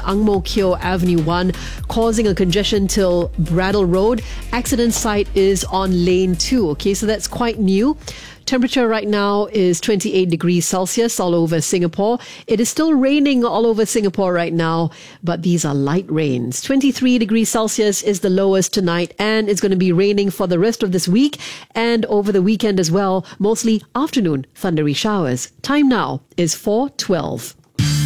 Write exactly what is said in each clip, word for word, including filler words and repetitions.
Ang Mo Kio Avenue one, causing a congestion till Brattle Road. Accident site is on lane two. Okay, so that's quite new. Temperature right now is twenty-eight degrees Celsius all over Singapore. It is still raining all over Singapore right now, but these are light rains. twenty-three degrees Celsius is the lowest tonight, and it's going to be raining for the rest of this week and over the weekend as well. Mostly afternoon thundery showers. Time now is four twelve.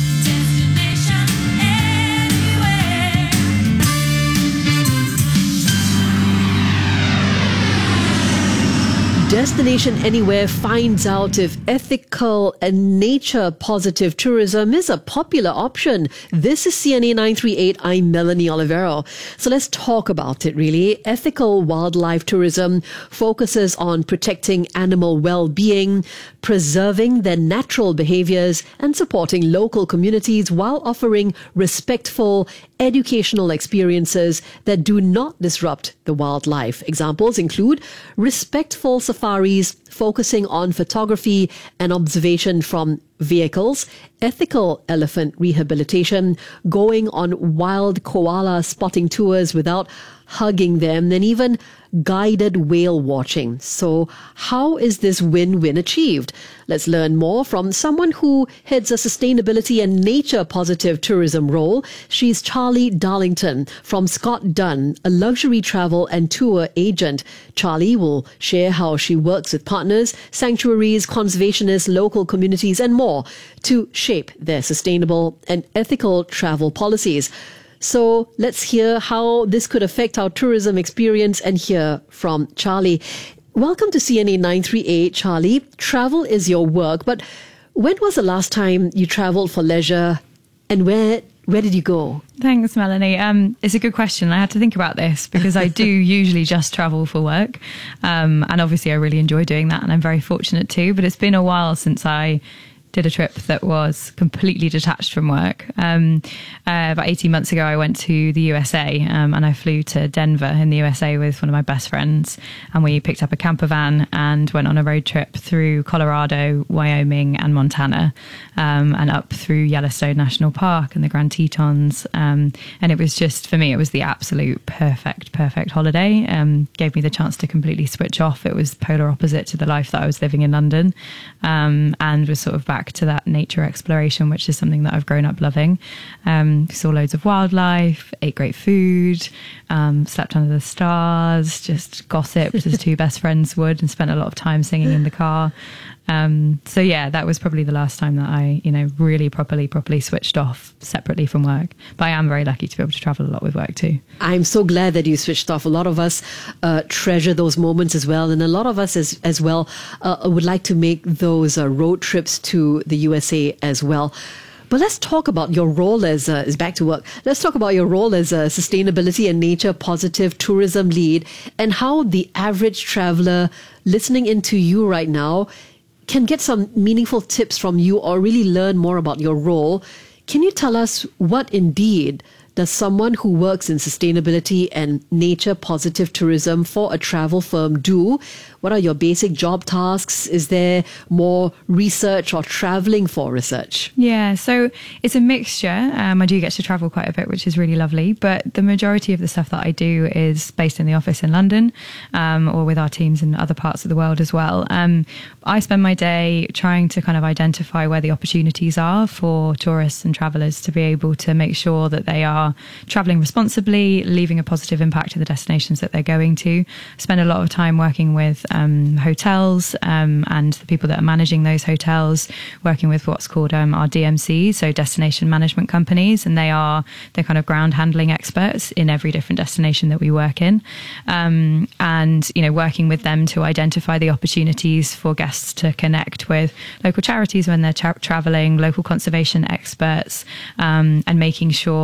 Destination Anywhere finds out if ethical and nature-positive tourism is a popular option. This is C N A nine three eight. I'm Melanie Olivero. So let's talk about it, really. Ethical wildlife tourism focuses on protecting animal well-being, preserving their natural behaviors, and supporting local communities while offering respectful, educational experiences that do not disrupt the wildlife. Examples include respectful safaris focusing on photography and observation from vehicles, ethical elephant rehabilitation, going on wild koala spotting tours without hugging them, and even guided whale watching. So how is this win-win achieved? Let's learn more from someone who heads a sustainability and nature-positive tourism role. She's Charlie Darlington from Scott Dunn, a luxury travel and tour agent. Charlie will share how she works with partners, sanctuaries, conservationists, local communities, and more to shape their sustainable and ethical travel policies. So let's hear how this could affect our tourism experience and hear from Charlie. Welcome to C N A nine three eight, Charlie. Travel is your work, but when was the last time you traveled for leisure, and where where did you go? Thanks, Melanie. Um, it's a good question. I had to think about this because I do usually just travel for work. Um, and obviously I really enjoy doing that, and I'm very fortunate too. But it's been a while since I did a trip that was completely detached from work. Um, uh, about eighteen months ago, I went to the U S A um, and I flew to Denver in the U S A with one of my best friends. And we picked up a camper van and went on a road trip through Colorado, Wyoming and Montana, um, and up through Yellowstone National Park and the Grand Tetons. Um, and it was just, for me, it was the absolute perfect, perfect holiday. Um, gave me the chance to completely switch off. It was polar opposite to the life that I was living in London, um, and was sort of back to that nature exploration, which is something that I've grown up loving. Um, saw loads of wildlife, ate great food, um, slept under the stars, just gossiped as two best friends would, and spent a lot of time singing in the car. Um, so yeah, that was probably the last time that I, you know, really properly, properly switched off separately from work. But I am very lucky to be able to travel a lot with work too. I'm so glad that you switched off. A lot of us uh, treasure those moments as well. And a lot of us as, as well uh, would like to make those uh, road trips to the U S A as well. But let's talk about your role as, uh, as back to work. Let's talk about your role as a sustainability and nature positive tourism lead, and how the average traveler listening into you right now can get some meaningful tips from you or really learn more about your role. Can you tell us what indeed does someone who works in sustainability and nature positive tourism for a travel firm do? What are your basic job tasks? Is there more research or traveling for research? Yeah, so it's a mixture. Um, I do get to travel quite a bit, which is really lovely. But the majority of the stuff that I do is based in the office in London, um, or with our teams in other parts of the world as well. Um, I spend my day trying to kind of identify where the opportunities are for tourists and travellers to be able to make sure that they are travelling responsibly, leaving a positive impact to the destinations that they're going to. Spend a lot of time working with um, hotels um, and the people that are managing those hotels, working with what's called um, our D M Cs, so destination management companies, and they are the kind of ground handling experts in every different destination that we work in, um, and you know, working with them to identify the opportunities for guests to connect with local charities when they're tra- traveling, local conservation experts, um, and making sure that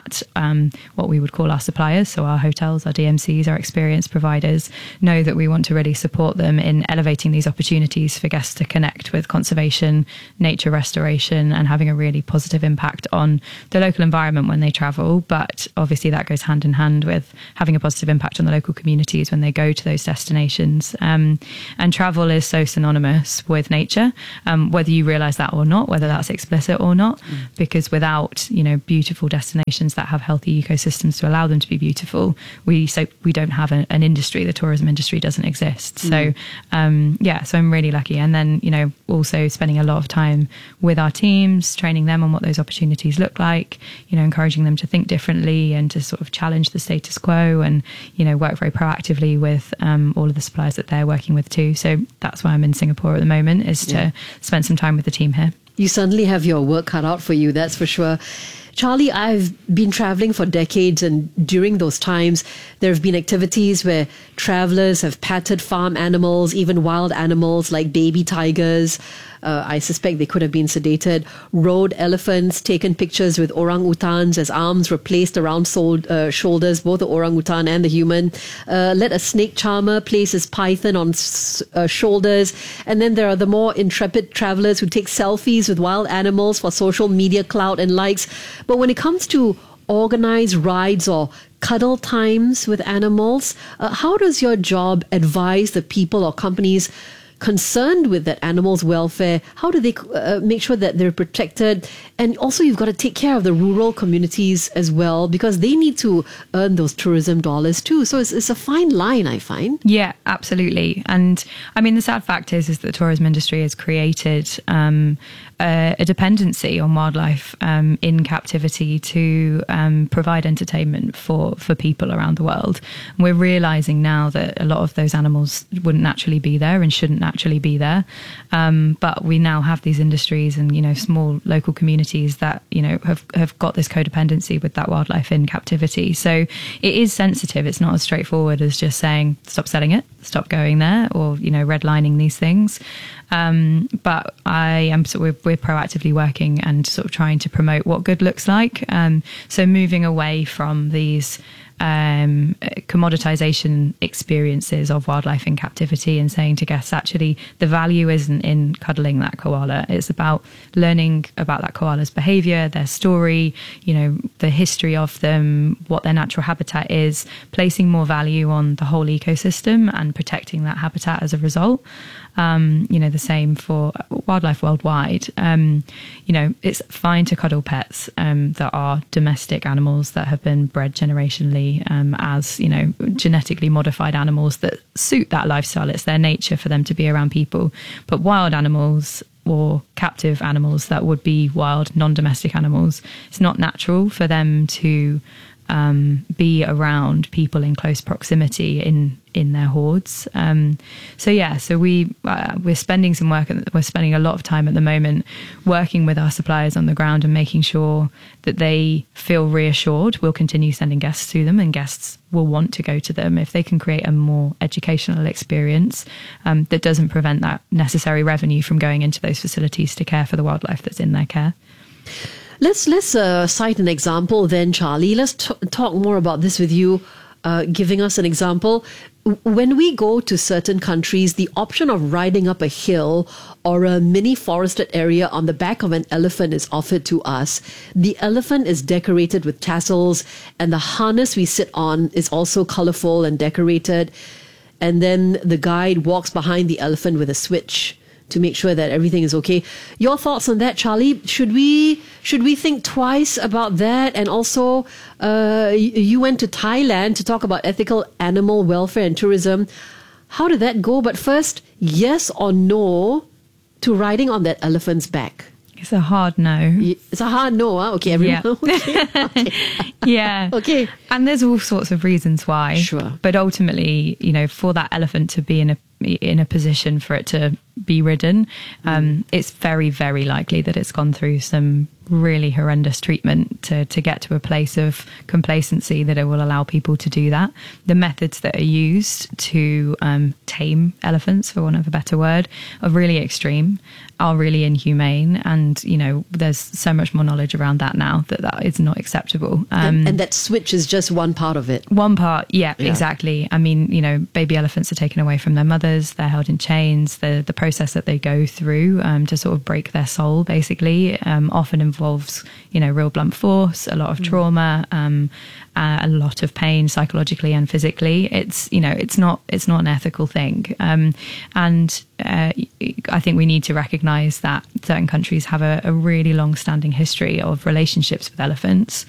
that um, what we would call our suppliers, so our hotels, our D M Cs, our experience providers, know that we want to really support them in elevating these opportunities for guests to connect with conservation, nature restoration, and having a really positive impact on the local environment when they travel. But obviously that goes hand in hand with having a positive impact on the local communities when they go to those destinations. Um, and travel is so synonymous with nature, um, whether you realise that or not, whether that's explicit or not, mm. because without, you know, beautiful destinations that have healthy ecosystems to allow them to be beautiful, we so we don't have a, an industry. The tourism industry doesn't exist. Mm. So um, yeah, so I'm really lucky. And then, you know, also spending a lot of time with our teams, training them on what those opportunities look like, you know, encouraging them to think differently and to sort of challenge the status quo, and, you know, work very proactively with um, all of the suppliers that they're working with too. So that's why I'm in Singapore at the moment, is to yeah. spend some time with the team here. You certainly have your work cut out for you, that's for sure. Charlie, I've been traveling for decades, and during those times, there have been activities where travelers have patted farm animals, even wild animals like baby tigers. Uh, I suspect they could have been sedated. Rode elephants, taken pictures with orangutans as arms were placed around sold, uh, shoulders, both the orangutan and the human. Uh, let a snake charmer place his python on s- uh, shoulders. And then there are the more intrepid travelers who take selfies with wild animals for social media clout and likes. But when it comes to organized rides or cuddle times with animals, uh, how does your job advise the people or companies concerned with that animal's welfare? How do they uh, make sure that they're protected? And also, you've got to take care of the rural communities as well, because they need to earn those tourism dollars too. So it's, it's a fine line, I find. Yeah, absolutely. And I mean, the sad fact is, is that the tourism industry has created um, a, a dependency on wildlife um, in captivity to um, provide entertainment for, for people around the world. And we're realizing now that a lot of those animals wouldn't naturally be there and shouldn't naturally be there. Um, but we now have these industries and, you know, small local communities that, you know, have, have got this codependency with that wildlife in captivity. So it is sensitive. It's not as straightforward as just saying, stop selling it, stop going there, or, you know, redlining these things. Um, but I am sort of, we're, we're proactively working and sort of trying to promote what good looks like. Um, so moving away from these um, commoditization experiences of wildlife in captivity and saying to guests, actually, the value isn't in cuddling that koala. It's about learning about that koala's behavior, their story, you know, the history of them, what their natural habitat is, placing more value on the whole ecosystem and protecting that habitat as a result. Um, you know, the same for wildlife worldwide. Um, you know, it's fine to cuddle pets um, that are domestic animals that have been bred generationally um, as, you know, genetically modified animals that suit that lifestyle. It's their nature for them to be around people. But wild animals or captive animals that would be wild, non-domestic animals, it's not natural for them to um, be around people in close proximity in in their hordes. Um, so yeah, so we uh, we're spending some work. We're spending a lot of time at the moment working with our suppliers on the ground and making sure that they feel reassured. We'll continue sending guests to them, and guests will want to go to them if they can create a more educational experience um, that doesn't prevent that necessary revenue from going into those facilities to care for the wildlife that's in their care. Let's let's uh, cite an example then, Charlie. Let's t- talk more about this with you, uh, giving us an example. When we go to certain countries, the option of riding up a hill or a mini forested area on the back of an elephant is offered to us. The elephant is decorated with tassels, and the harness we sit on is also colorful and decorated. And then the guide walks behind the elephant with a switch to make sure that everything is okay. Your thoughts on that, Charlie? Should we should we think twice about that? And also, uh, you went to Thailand to talk about ethical animal welfare and tourism. How did that go? But first, yes or no to riding on that elephant's back? It's a hard no. It's a hard no, huh? Okay, everyone. Yeah. Okay. Okay. Yeah. Okay. And there's all sorts of reasons why. Sure. But ultimately, you know, for that elephant to be in a in a position for it to be ridden, um, mm. it's very, very likely that it's gone through some really horrendous treatment to, to get to a place of complacency that it will allow people to do that. The methods that are used to um, tame elephants, for want of a better word, are really extreme, are really inhumane. And, you know, there's so much more knowledge around that now that that is not acceptable. Um, and, and that switch is just one part of it. One part, yeah, yeah, exactly. I mean, you know, baby elephants are taken away from their mothers. They're held in chains. The, the process that they go through um, to sort of break their soul, basically, um, often involves, you know, real blunt force, a lot of trauma, um, uh, a lot of pain psychologically and physically. It's, you know, it's not, it's not an ethical thing. Um, and uh, I think we need to recognize that certain countries have a, a really long-standing history of relationships with elephants.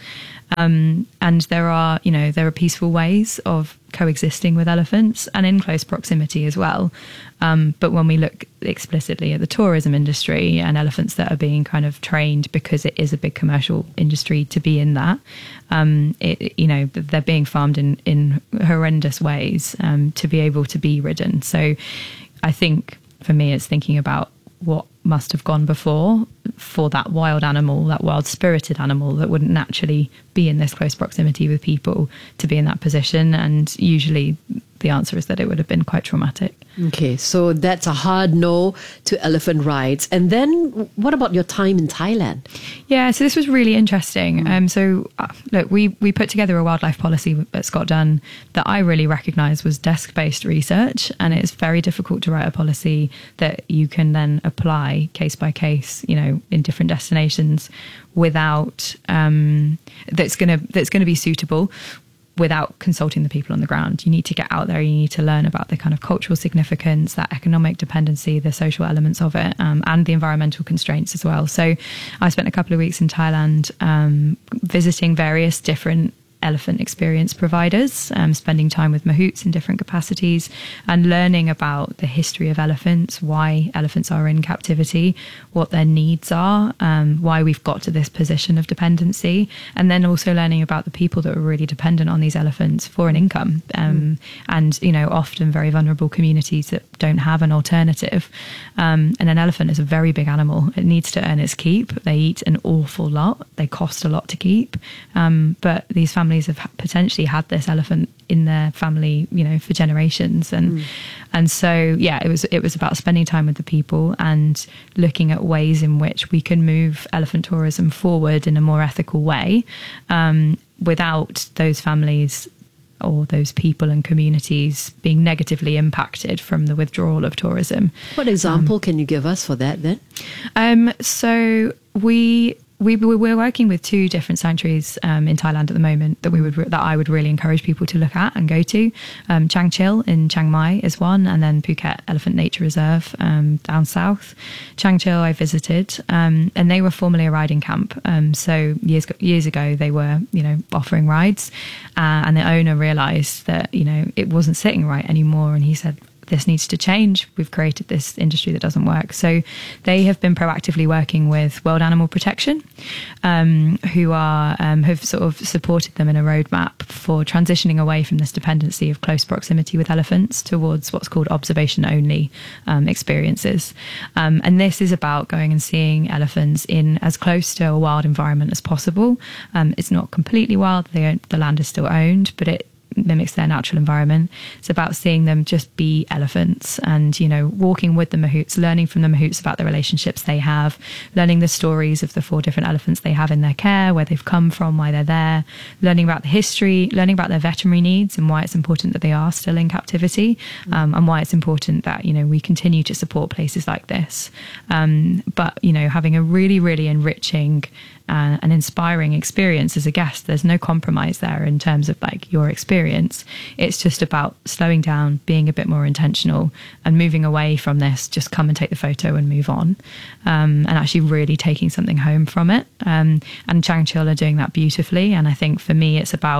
Um, and there are, you know, there are peaceful ways of coexisting with elephants and in close proximity as well. Um, but when we look explicitly at the tourism industry and elephants that are being kind of trained because it is a big commercial industry to be in that, um, it, you know, they're being farmed in, in horrendous ways um, to be able to be ridden. So I think for me, it's thinking about what must have gone before for that wild animal, that wild spirited animal that wouldn't naturally be in this close proximity with people to be in that position. And usually the answer is that it would have been quite traumatic. Okay, so that's a hard no to elephant rides. And then what about your time in Thailand? Yeah, so this was really interesting. Mm. Um, so uh, look, we, we put together a wildlife policy at Scott Dunn that I really recognised was desk-based research, and it's very difficult to write a policy that you can then apply case by case, you know, in different destinations without um, that's going to that's going to be suitable without consulting the people on the ground. You need to get out there. You need to learn about the kind of cultural significance, that economic dependency, the social elements of it, um, and the environmental constraints as well. So I spent a couple of weeks in Thailand um, visiting various different elephant experience providers, um, spending time with mahouts in different capacities and learning about the history of elephants, why elephants are in captivity, what their needs are, um, why we've got to this position of dependency, and then also learning about the people that are really dependent on these elephants for an income, um, mm. and, you know, often very vulnerable communities that don't have an alternative. Um, and an elephant is a very big animal. It needs to earn its keep. They eat an awful lot. They cost a lot to keep. Um, but these families have potentially had this elephant in their family, you know, for generations. And mm. and so, yeah, it was it was about spending time with the people and looking at ways in which we can move elephant tourism forward in a more ethical way, um, without those families or those people and communities being negatively impacted from the withdrawal of tourism. What example um, can you give us for that then? Um, so we... We, we're working with two different sanctuaries um, in Thailand at the moment that we would that I would really encourage people to look at and go to. Um, Chang Chil in Chiang Mai is one, and then Phuket Elephant Nature Reserve um, down south. Chang Chil I visited, um, and they were formerly a riding camp. Um, so years years ago they were, you know, offering rides, uh, and the owner realised that, you know, it wasn't sitting right anymore, and he said, this needs to change. We've created this industry that doesn't work. So they have been proactively working with World Animal Protection, um, who are um, have sort of supported them in a roadmap for transitioning away from this dependency of close proximity with elephants towards what's called observation-only um, experiences. Um, and this is about going and seeing elephants in as close to a wild environment as possible. Um, it's not completely wild. They own, the land is still owned, but it mimics their natural environment. It's about seeing them just be elephants and, you know, walking with the mahouts, learning from the mahouts about the relationships they have, learning the stories of the four different elephants they have in their care, where they've come from, why they're there, learning about the history, learning about their veterinary needs and why it's important that they are still in captivity, um, and why it's important that, you know, we continue to support places like this. Um, but, you know, having a really, really enriching Uh, an inspiring experience as a guest. There's no compromise there in terms of like your experience. It's just about slowing down, being a bit more intentional and moving away from this, just come and take the photo and move on, um, and actually really taking something home from it. Um, and Chang Chil are doing that beautifully. And I think for me, it's about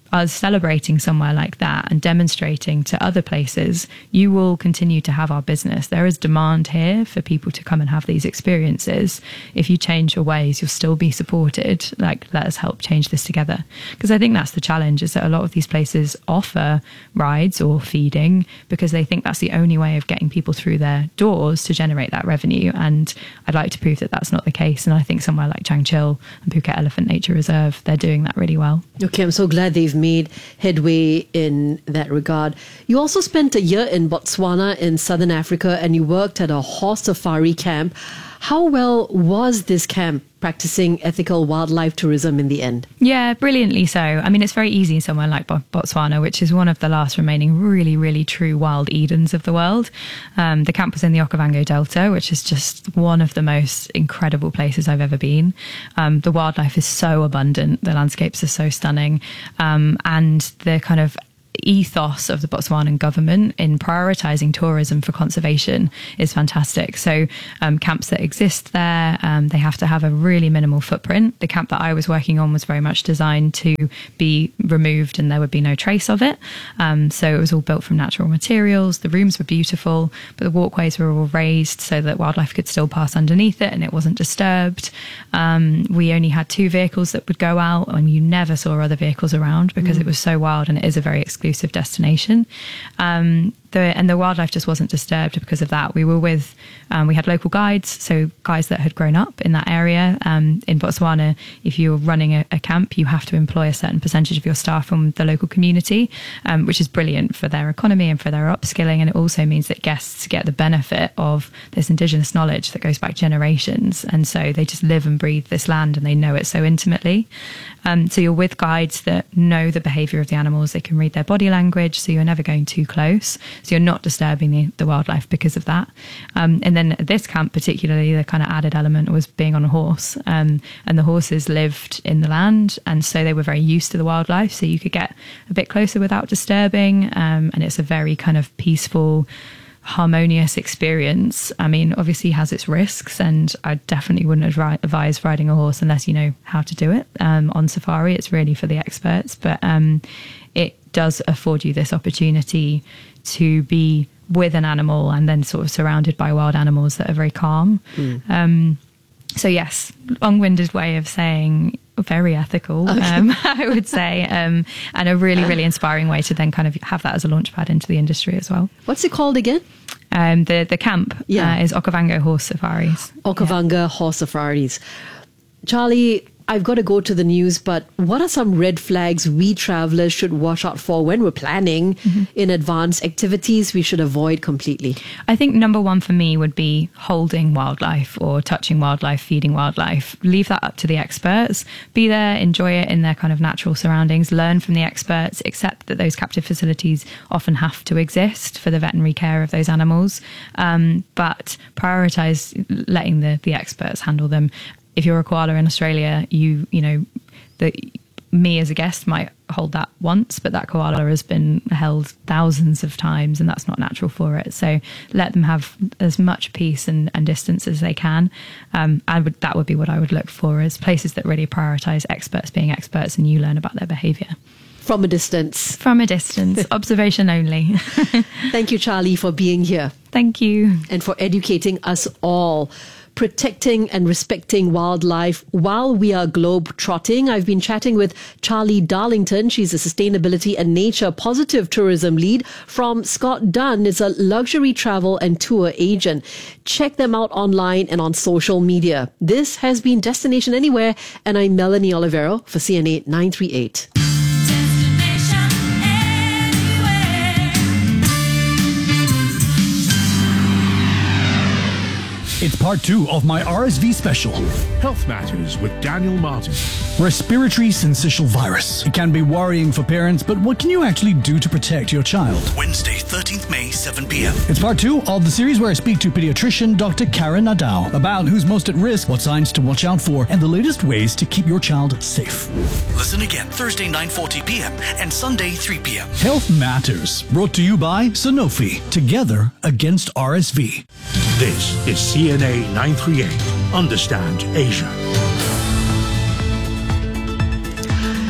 us celebrating somewhere like that and demonstrating to other places, you will continue to have our business. There is demand here for people to come and have these experiences. If you change your ways, you'll still be supported. Like, let us help change this together. Because I think that's the challenge, is that a lot of these places offer rides or feeding because they think that's the only way of getting people through their doors to generate that revenue. And I'd like to prove that that's not the case. And I think somewhere like Changchil and Phuket Elephant Nature Reserve, they're doing that really well. Okay, I'm so glad they've made headway in that regard. You also spent a year in Botswana in southern Africa, and you worked at a horse safari camp. How well was this camp practicing ethical wildlife tourism in the end? Yeah, brilliantly so. I mean, it's very easy somewhere like Botswana, which is one of the last remaining really, really true wild Edens of the world. Um, the camp was in the Okavango Delta, which is just one of the most incredible places I've ever been. Um, the wildlife is so abundant. The landscapes are so stunning. Um, and the kind of ethos of the Botswanan government in prioritising tourism for conservation is fantastic. So um, camps that exist there, um, they have to have a really minimal footprint. The camp that I was working on was very much designed to be removed and there would be no trace of it. Um, so it was all built from natural materials. The rooms were beautiful, but the walkways were all raised so that wildlife could still pass underneath it and it wasn't disturbed. Um, we only had two vehicles that would go out, and you never saw other vehicles around because mm. it was so wild, and it is a very exclusive destination. Um, the, and the wildlife just wasn't disturbed because of that. We were with, um, we had local guides, so guys that had grown up in that area. Um, in Botswana, if you're running a, a camp, you have to employ a certain percentage of your staff from the local community, um, which is brilliant for their economy and for their upskilling. And it also means that guests get the benefit of this indigenous knowledge that goes back generations. And so they just live and breathe this land and they know it so intimately. Um, so you're with guides that know the behaviour of the animals. They can read their body language, so you're never going too close. So you're not disturbing the, the wildlife because of that. Um, and then at this camp particularly, the kind of added element was being on a horse. Um, and the horses lived in the land, and so they were very used to the wildlife. So you could get a bit closer without disturbing. Um, and it's a very kind of peaceful, harmonious experience. I mean, obviously has its risks, and I definitely wouldn't advi- advise riding a horse unless you know how to do it. Um, on safari, it's really for the experts, but um, it does afford you this opportunity to be with an animal and then sort of surrounded by wild animals that are very calm. Mm. Um, so yes, long-winded way of saying very ethical, okay. um, I would say, um, and a really, really inspiring way to then kind of have that as a launch pad into the industry as well. What's it called again? Um, the, the camp yeah. uh, is Okavango Horse Safaris. Okavango yeah. Horse Safaris. Charlie, I've got to go to the news, but what are some red flags we travelers should watch out for when we're planning mm-hmm. in advance activities we should avoid completely? I think number one for me would be holding wildlife or touching wildlife, feeding wildlife. Leave that up to the experts. Be there, enjoy it in their kind of natural surroundings, learn from the experts, accept that those captive facilities often have to exist for the veterinary care of those animals, um, but prioritise letting the, the experts handle them. If you're a koala in Australia, you you know, the, me as a guest might hold that once, but that koala has been held thousands of times, and that's not natural for it. So let them have as much peace and, and distance as they can. Um, I would that would be what I would look for, as places that really prioritise experts being experts and you learn about their behaviour. From a distance. From a distance. Observation only. Thank you, Charlie, for being here. Thank you. And for educating us all. Protecting and respecting wildlife while we are globe trotting. I've been chatting with Charlie Darlington. She's a sustainability and nature positive tourism lead from Scott Dunn. Is a luxury travel and tour agent. Check them out online and on social media. This has been Destination Anywhere, and I'm Melanie Olivero for C N A nine three eight. It's part two of my R S V special. Health Matters with Daniel Martin. Respiratory syncytial virus. It can be worrying for parents, but what can you actually do to protect your child? Wednesday, thirteenth May, seven p.m. It's part two of the series where I speak to pediatrician Doctor Karen Nadao about who's most at risk, what signs to watch out for, and the latest ways to keep your child safe. Listen again Thursday, nine forty p.m. and Sunday, three p.m. Health Matters, brought to you by Sanofi. Together against R S V. This is C N A nine three eight. Understand Asia.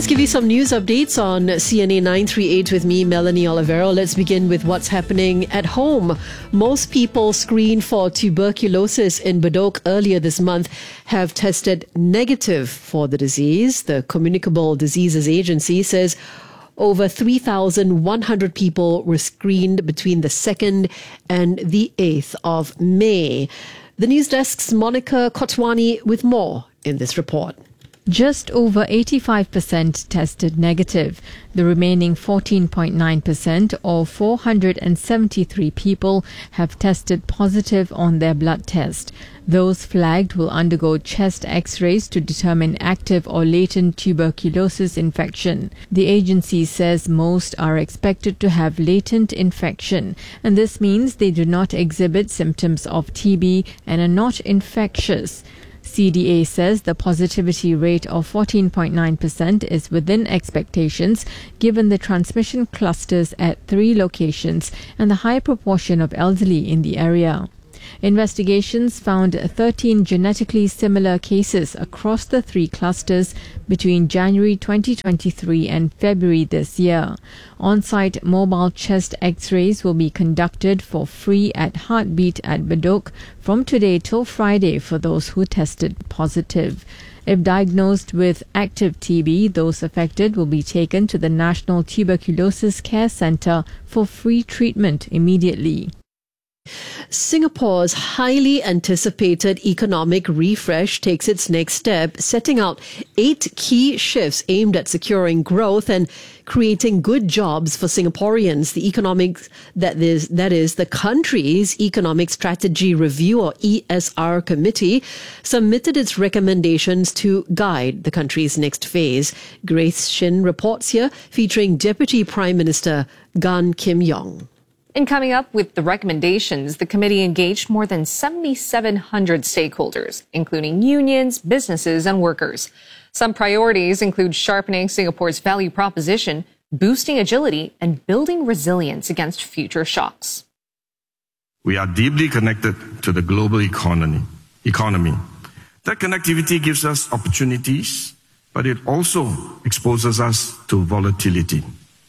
Let's give you some news updates on C N A nine thirty-eight with me, Melanie Olivero. Let's begin with what's happening at home. Most people screened for tuberculosis in Bedok earlier this month have tested negative for the disease. The Communicable Diseases Agency says over three thousand one hundred people were screened between the second and the eighth of May. The News Desk's Monica Kotwani with more in this report. Just over eighty-five percent tested negative. The remaining fourteen point nine percent, or four hundred seventy-three people, have tested positive on their blood test. Those flagged will undergo chest x-rays to determine active or latent tuberculosis infection. The agency says most are expected to have latent infection, and this means they do not exhibit symptoms of T B and are not infectious. C D A says the positivity rate of fourteen point nine percent is within expectations given the transmission clusters at three locations and the high proportion of elderly in the area. Investigations found thirteen genetically similar cases across the three clusters between January twenty twenty-three and February this year. On-site mobile chest x-rays will be conducted for free at Heartbeat at Bedok from today till Friday for those who tested positive. If diagnosed with active T B, those affected will be taken to the National Tuberculosis Care Centre for free treatment immediately. Singapore's highly anticipated economic refresh takes its next step, setting out eight key shifts aimed at securing growth and creating good jobs for Singaporeans. The economic, that is, that is the country's Economic Strategy Review, or E S R Committee, submitted its recommendations to guide the country's next phase. Grace Shin reports here, featuring Deputy Prime Minister Gan Kim Yong. In coming up with the recommendations, the committee engaged more than seven thousand seven hundred stakeholders, including unions, businesses, and workers. Some priorities include sharpening Singapore's value proposition, boosting agility, and building resilience against future shocks. We are deeply connected to the global economy. economy. That connectivity gives us opportunities, but it also exposes us to volatility.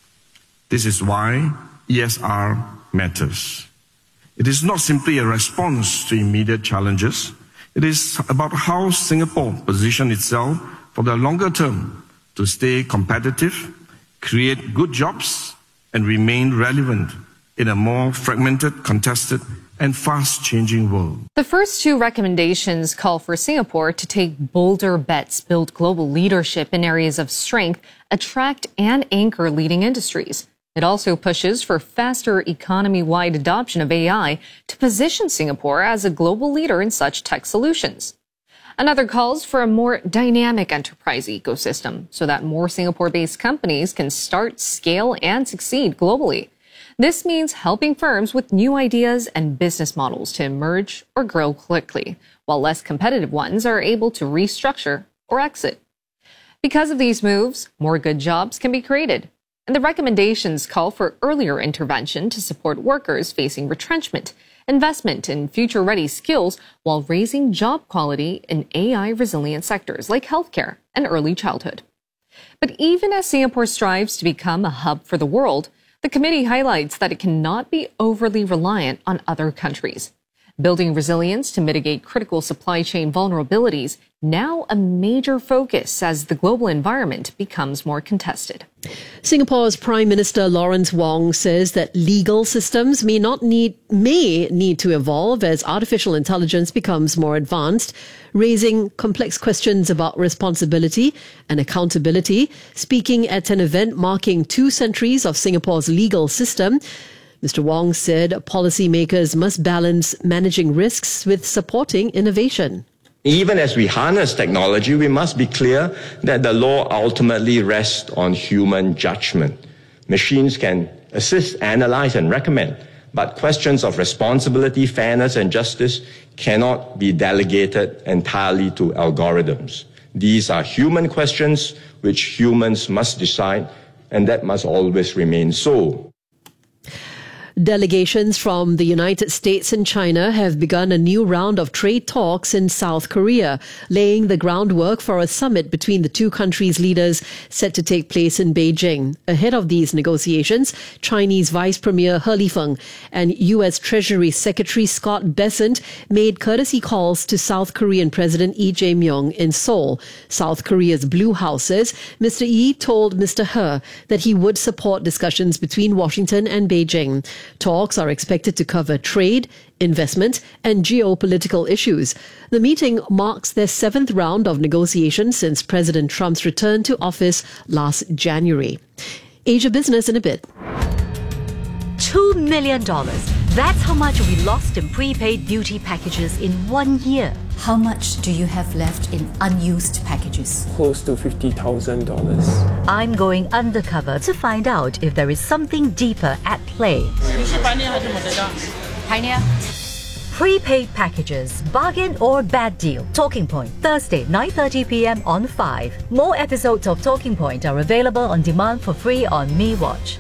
This is why E S R matters. It is not simply a response to immediate challenges. It is about how Singapore positions itself for the longer term to stay competitive, create good jobs, and remain relevant in a more fragmented, contested, and fast-changing world. The first two recommendations call for Singapore to take bolder bets, build global leadership in areas of strength, attract and anchor leading industries. It also pushes for faster economy-wide adoption of A I to position Singapore as a global leader in such tech solutions. Another calls for a more dynamic enterprise ecosystem so that more Singapore-based companies can start, scale, and succeed globally. This means helping firms with new ideas and business models to emerge or grow quickly, while less competitive ones are able to restructure or exit. Because of these moves, more good jobs can be created. And the recommendations call for earlier intervention to support workers facing retrenchment, investment in future-ready skills, while raising job quality in A I-resilient sectors like healthcare and early childhood. But even as Singapore strives to become a hub for the world, the committee highlights that it cannot be overly reliant on other countries. Building resilience to mitigate critical supply chain vulnerabilities, now a major focus as the global environment becomes more contested. Singapore's Prime Minister Lawrence Wong says that legal systems may not need may need to evolve as artificial intelligence becomes more advanced, raising complex questions about responsibility and accountability. Speaking at an event marking two centuries of Singapore's legal system, Mister Wong said policymakers must balance managing risks with supporting innovation. Even as we harness technology, we must be clear that the law ultimately rests on human judgment. Machines can assist, analyze, and recommend, but questions of responsibility, fairness, and justice cannot be delegated entirely to algorithms. These are human questions which humans must decide, and that must always remain so. Delegations from the United States and China have begun a new round of trade talks in South Korea, laying the groundwork for a summit between the two countries' leaders set to take place in Beijing. Ahead of these negotiations, Chinese Vice Premier He Lifeng and U S Treasury Secretary Scott Bessent made courtesy calls to South Korean President Lee Jae-myung in Seoul. South Korea's Blue House says Mister Lee told Mister He that he would support discussions between Washington and Beijing. Talks are expected to cover trade, investment, and geopolitical issues. The meeting marks their seventh round of negotiations since President Trump's return to office last January. Asia Business in a bit. Two million dollars. That's how much we lost in prepaid beauty packages in one year. How much do you have left in unused packages? Close to fifty thousand dollars. I'm going undercover to find out if there is something deeper at play. Prepaid packages, bargain or bad deal. Talking Point, Thursday, nine thirty p.m. on five. More episodes of Talking Point are available on demand for free on MeWatch.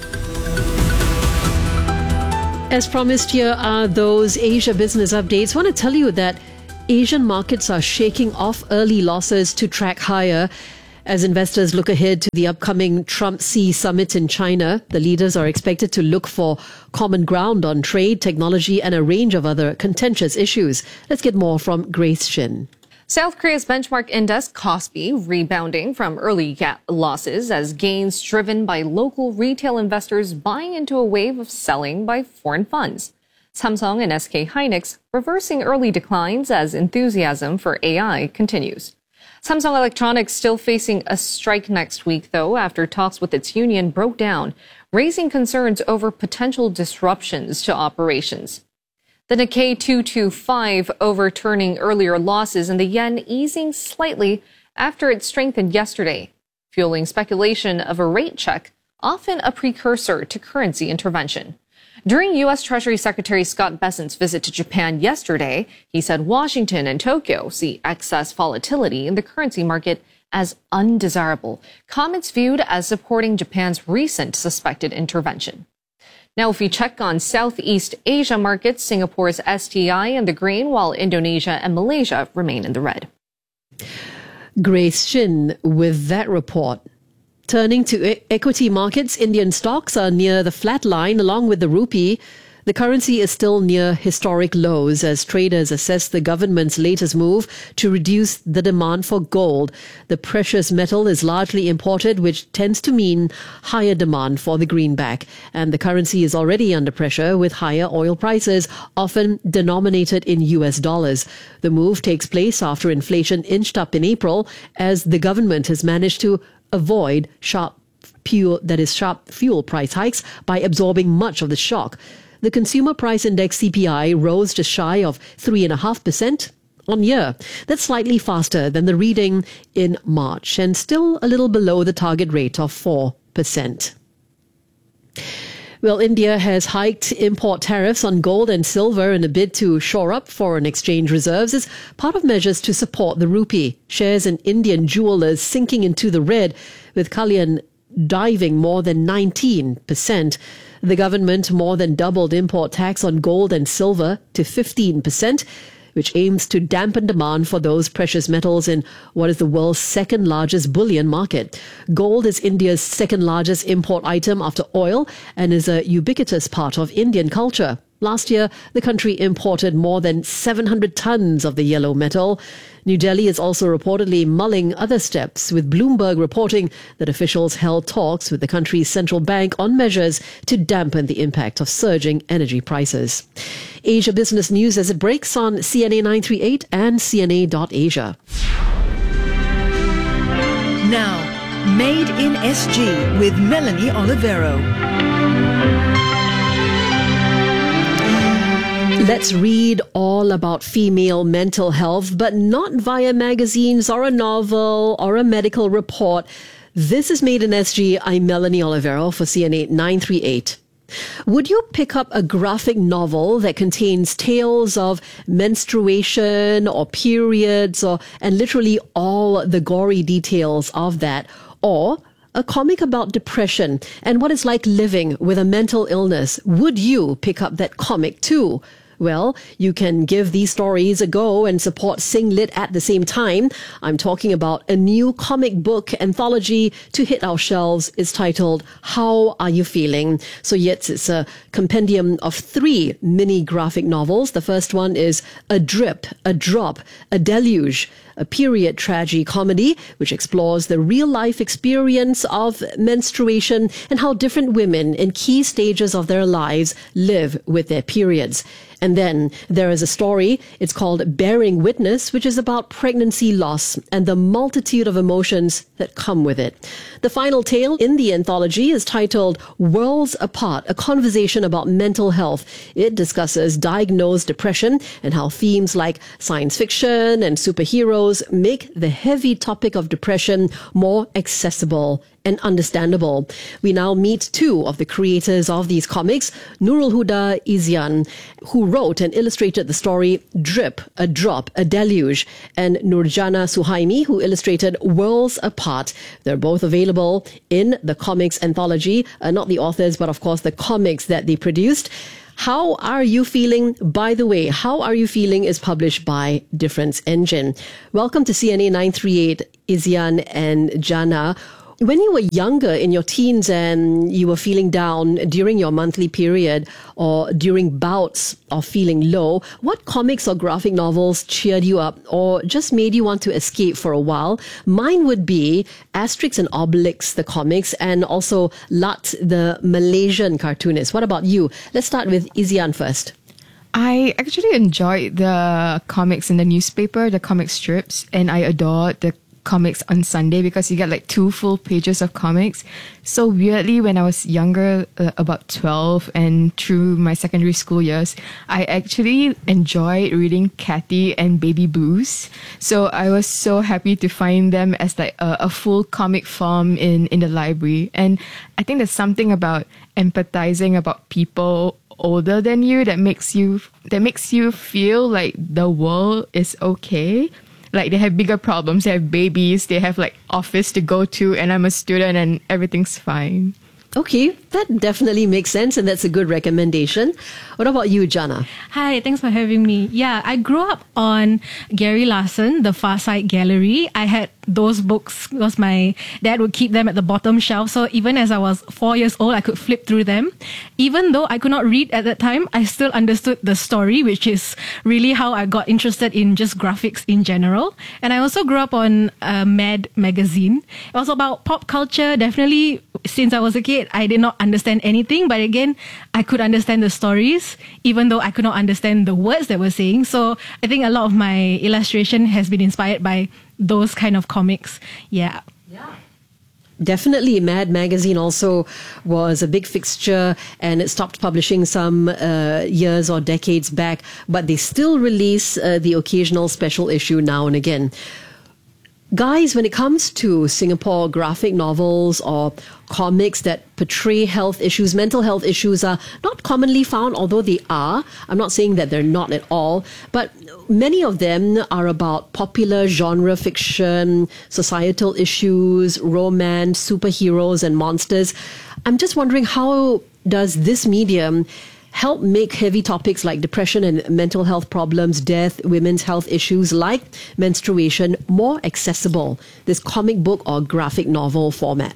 As promised, here are those Asia Business updates. I want to tell you that Asian markets are shaking off early losses to track higher as investors look ahead to the upcoming Trump-Xi summit in China. The leaders are expected to look for common ground on trade, technology, and a range of other contentious issues. Let's get more from Grace Shin. South Korea's benchmark index, Kospi, rebounding from early losses as gains driven by local retail investors buying into a wave of selling by foreign funds. Samsung and S K Hynix reversing early declines as enthusiasm for A I continues. Samsung Electronics still facing a strike next week, though, after talks with its union broke down, raising concerns over potential disruptions to operations. The Nikkei two twenty-five overturning earlier losses and the yen easing slightly after it strengthened yesterday, fueling speculation of a rate check, often a precursor to currency intervention. During U S Treasury Secretary Scott Bessent's visit to Japan yesterday, he said Washington and Tokyo see excess volatility in the currency market as undesirable, comments viewed as supporting Japan's recent suspected intervention. Now, if we check on Southeast Asia markets, Singapore's S T I in the green, while Indonesia and Malaysia remain in the red. Grace Shin with that report. Turning to e- equity markets, Indian stocks are near the flat line along with the rupee. The currency is still near historic lows as traders assess the government's latest move to reduce the demand for gold. The precious metal is largely imported, which tends to mean higher demand for the greenback. And the currency is already under pressure with higher oil prices, often denominated in U S dollars. The move takes place after inflation inched up in April as the government has managed to avoid sharp fuel, that is sharp fuel price hikes by absorbing much of the shock. The Consumer Price Index C P I rose just shy of three point five percent on year. That's slightly faster than the reading in March and still a little below the target rate of four percent. Well, India has hiked import tariffs on gold and silver in a bid to shore up foreign exchange reserves as part of measures to support the rupee. Shares in Indian jewelers sinking into the red, with Kalyan diving more than nineteen percent. The government more than doubled import tax on gold and silver to fifteen percent, which aims to dampen demand for those precious metals in what is the world's second largest bullion market. Gold is India's second largest import item after oil and is a ubiquitous part of Indian culture. Last year, the country imported more than seven hundred tons of the yellow metal. New Delhi is also reportedly mulling other steps, with Bloomberg reporting that officials held talks with the country's central bank on measures to dampen the impact of surging energy prices. Asia Business News as it breaks on C N A nine thirty-eight and C N A dot asia. Now, Made in S G with Melanie Olivero. Let's read all about female mental health, but not via magazines or a novel or a medical report. This is Made in S G. I'm Melanie Olivero for C N A nine thirty-eight. Would you pick up a graphic novel that contains tales of menstruation or periods or and literally all the gory details of that, or a comic about depression and what it's like living with a mental illness. Would you pick up that comic too? Well, you can give these stories a go and support Sing Lit at the same time. I'm talking about a new comic book anthology to hit our shelves. It's titled How Are You Feeling? So yes, it's a compendium of three mini graphic novels. The first one is A Drip, A Drop, A Deluge, a period tragedy comedy which explores the real-life experience of menstruation and how different women in key stages of their lives live with their periods. And then there is a story, it's called Bearing Witness, which is about pregnancy loss and the multitude of emotions that come with it. The final tale in the anthology is titled Worlds Apart, a conversation about mental health. It discusses diagnosed depression and how themes like science fiction and superheroes make the heavy topic of depression more accessible and understandable. We now meet two of the creators of these comics, Nurul Huda Izyan, who wrote and illustrated the story Drip, A Drop, A Deluge, and Nurjana Suhaimi, who illustrated Worlds Apart. They're both available in the comics anthology, uh, not the authors, but of course the comics that they produced. How Are You Feeling? By the way, How Are You Feeling is published by Difference Engine. Welcome to C N A nine thirty-eight, Izyan and Jana. When you were younger, in your teens, and you were feeling down during your monthly period or during bouts of feeling low, what comics or graphic novels cheered you up or just made you want to escape for a while? Mine would be Asterix and Obelix, the comics, and also Lat, the Malaysian cartoonist. What about you? Let's start with Izyan first. I actually enjoyed the comics in the newspaper, the comic strips, and I adored the comics on Sunday because you get like two full pages of comics. So weirdly, when I was younger, uh, about twelve and through my secondary school years, I actually enjoyed reading Cathy and Baby Blues. So I was so happy to find them as like a, a full comic form in, in the library. And I think there's something about empathizing about people older than you that makes you that makes you feel like the world is okay. Like they have bigger problems, they have babies, they have like office to go to, and I'm a student and everything's fine. Okay, that definitely makes sense, and that's a good recommendation. What about you, Jana? Hi, thanks for having me. Yeah, I grew up on Gary Larson, The Far Side Gallery. I had those books because my dad would keep them at the bottom shelf. So even as I was four years old, I could flip through them. Even though I could not read at that time, I still understood the story, which is really how I got interested in just graphics in general. And I also grew up on uh, Mad magazine. It was about pop culture. Definitely, since I was a kid, I did not understand anything. But again, I could understand the stories, even though I could not understand the words they were saying. So I think a lot of my illustration has been inspired by those kind of comics. Yeah. Yeah. Definitely, Mad magazine also was a big fixture, and it stopped publishing some uh, years or decades back, but they still release uh, the occasional special issue now and again. Guys, when it comes to Singapore graphic novels or comics that portray health issues, mental health issues are not commonly found, although they are. I'm not saying that they're not at all, but many of them are about popular genre fiction, societal issues, romance, superheroes and monsters. I'm just wondering, how does this medium help make heavy topics like depression and mental health problems, death, women's health issues like menstruation more accessible, this comic book or graphic novel format?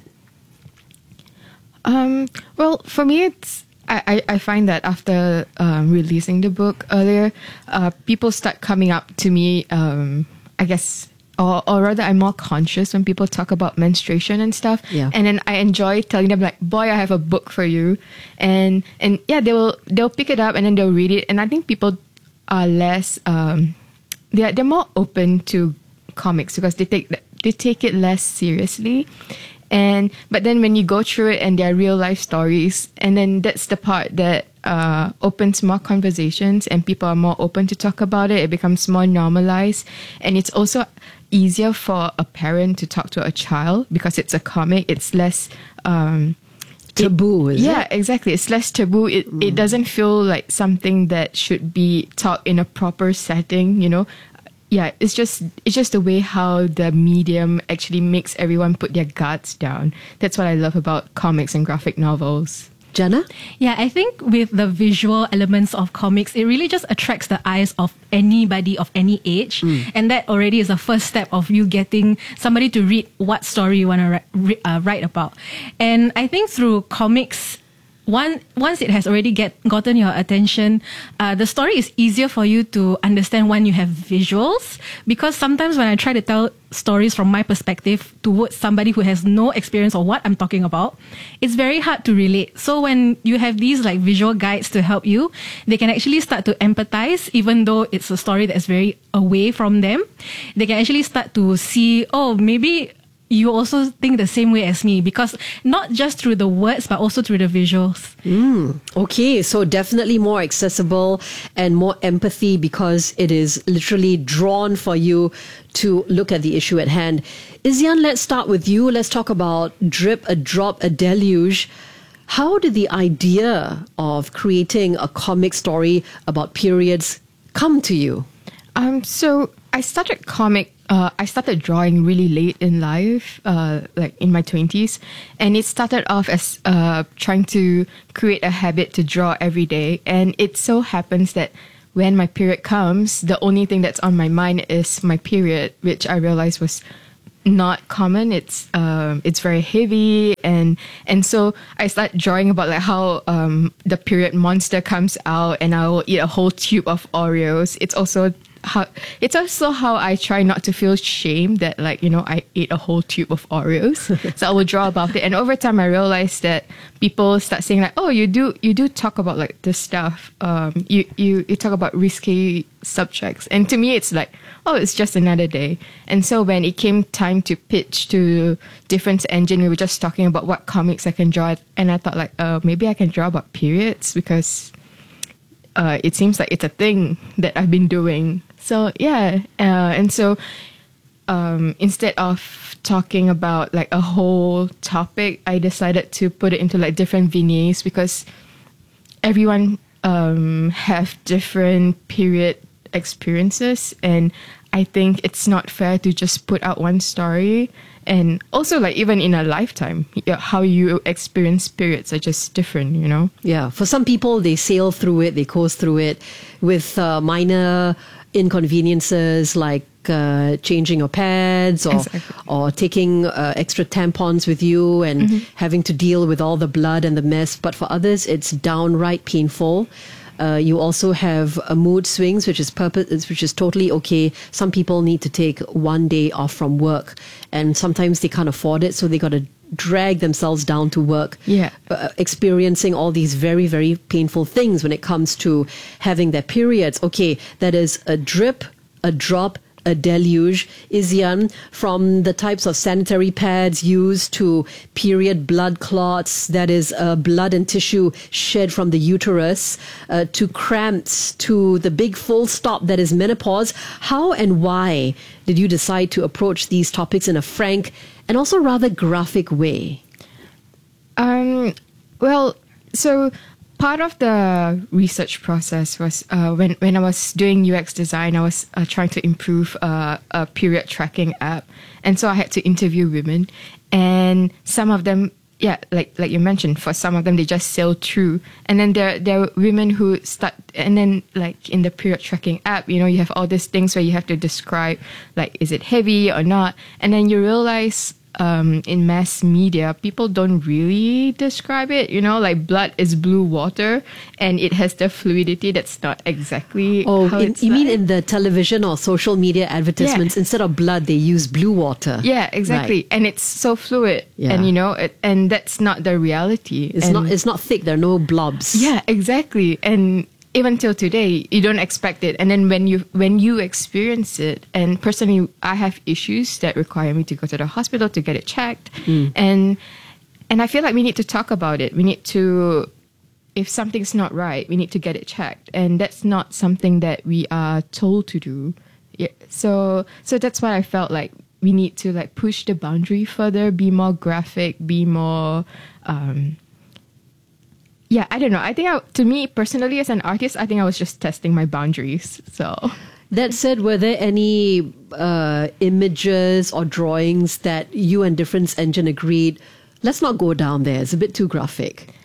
Um, well, for me, it's I, I find that after um, releasing the book earlier, uh, people start coming up to me, um, I guess, or, or rather I'm more conscious when people talk about menstruation and stuff. Yeah. And then I enjoy telling them like, boy, I have a book for you. And and yeah, they'll they'll pick it up and then they'll read it. And I think people are less, um, they're, they're more open to comics because they take they take it less seriously. And but then when you go through it and they're real life stories, and then that's the part that uh, opens more conversations and people are more open to talk about it. It becomes more normalized, and it's also easier for a parent to talk to a child because it's a comic. It's less um, taboo. It, is yeah, it? exactly. It's less taboo. It mm. it doesn't feel like something that should be taught in a proper setting. You know. yeah, it's just it's just the way how the medium actually makes everyone put their guards down. That's what I love about comics and graphic novels. Jenna? Yeah, I think with the visual elements of comics, it really just attracts the eyes of anybody of any age. Mm. And that already is the first step of you getting somebody to read what story you want to ri- uh, write about. And I think through comics, One, once it has already get gotten your attention, uh, the story is easier for you to understand when you have visuals. Because sometimes when I try to tell stories from my perspective towards somebody who has no experience of what I'm talking about, it's very hard to relate. So when you have these like visual guides to help you, they can actually start to empathize, even though it's a story that's very away from them. They can actually start to see, oh, maybe you also think the same way as me, because not just through the words, but also through the visuals. Mm, okay, so definitely more accessible and more empathy because it is literally drawn for you to look at the issue at hand. Izian, let's start with you. Let's talk about Drip, a Drop, a Deluge. How did the idea of creating a comic story about periods come to you? Um, so I started comic Uh, I started drawing really late in life, uh, like in my twenties. And it started off as uh, trying to create a habit to draw every day. And it so happens that when my period comes, the only thing that's on my mind is my period, which I realized was not common. It's um, it's very heavy. And and so I start drawing about like how um, the period monster comes out and I will eat a whole tube of Oreos. It's also... How, it's also how I try not to feel shame that, like, you know, I ate a whole tube of Oreos. So I will draw about it. And over time, I realized that people start saying like, oh, you do you do talk about like this stuff. Um, you, you, you talk about risky subjects. And to me, it's like, oh, it's just another day. And so when it came time to pitch to Difference Engine, we were just talking about what comics I can draw. And I thought like, uh, maybe I can draw about periods because uh, it seems like it's a thing that I've been doing. So yeah, uh, and so um, instead of talking about like a whole topic, I decided to put it into like different vignettes because everyone um, have different period experiences, and I think it's not fair to just put out one story. And also, like, even in a lifetime, how you experience periods are just different, you know? Yeah, for some people, they sail through it, they coast through it with uh, minor inconveniences like uh, changing your pads or Exactly. or taking uh, extra tampons with you and Mhm. having to deal with all the blood and the mess. But for others, it's downright painful. Uh, you also have uh, mood swings, which is purpose, which is totally okay. Some people need to take one day off from work, and sometimes they can't afford it, so they got to drag themselves down to work. Yeah. Uh, experiencing all these very, very painful things when it comes to having their periods. Okay, that is a drip, a drop, a deluge. Izian, from the types of sanitary pads used to period blood clots, that is uh, blood and tissue shed from the uterus, uh, to cramps, to the big full stop that is menopause. How and why did you decide to approach these topics in a frank and also rather graphic way? Um, well, so part of the research process was uh, when, when I was doing U X design, I was uh, trying to improve uh, a period tracking app. And so I had to interview women. And some of them, yeah, like like you mentioned, for some of them, they just sail through. And then there, there are women who start, and then like in the period tracking app, you know, you have all these things where you have to describe, like, is it heavy or not? And then you realize um, in mass media, people don't really describe it, you know, like blood is blue water and it has the fluidity that's not exactly Oh, how in, it's you mean like. in the television or social media advertisements, Yeah. instead of blood, they use blue water? Yeah, exactly. Right. And it's so fluid. Yeah. And, you know, it, and that's not the reality. It's And- not. It's not thick. There are no blobs. Yeah, exactly. And even till today, you don't expect it. And then when you when you experience it, and personally, I have issues that require me to go to the hospital to get it checked. Mm. And and I feel like we need to talk about it. We need to, if something's not right, we need to get it checked. And that's not something that we are told to do. Yeah. So so that's why I felt like we need to like push the boundary further, be more graphic, be more. Um, Yeah, I don't know. I think I, to me personally, as an artist, I think I was just testing my boundaries. So That said, were there any uh, images or drawings that you and Difference Engine agreed, let's not go down there, it's a bit too graphic?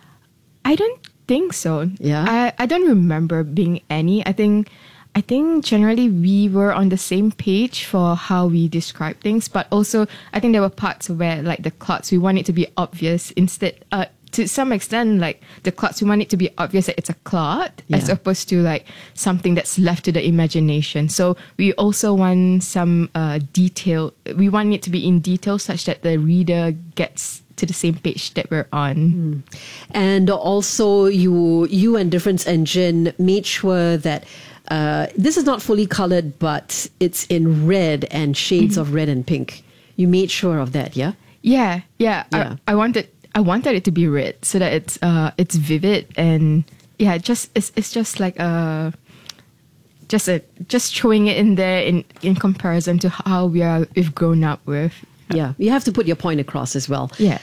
I don't think so. Yeah? I, I don't remember being any. I think I think generally we were on the same page for how we describe things, but also I think there were parts where like the clots, we want it to be obvious instead, uh, to some extent, like the clots, we want it to be obvious that it's a clot Yeah. as opposed to like something that's left to the imagination. So we also want some uh, detail. We want it to be in detail such that the reader gets to the same page that we're on. Mm. And also you, you and Difference Engine made sure that uh, this is not fully colored, but it's in red and shades Mm-hmm. of red and pink. You made sure of that, yeah? Yeah, yeah. Yeah. I, I wanted I wanted it to be red so that it's uh it's vivid and yeah, just it's it's just like a just a just throwing it in there in in comparison to how we are we've grown up with. Yeah, you have to put your point across as well. Yeah.